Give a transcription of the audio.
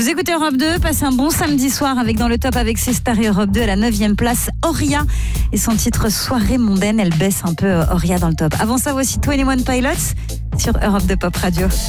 Vous écoutez Europe 2, passez un bon samedi soir avec Dans le Top avec ses stars et Europe 2 à la 9e place. Auria et son titre Soirée mondaine, elle baisse un peu Auria dans le top. Avant ça, voici 21 Pilots sur Europe 2 Pop Radio.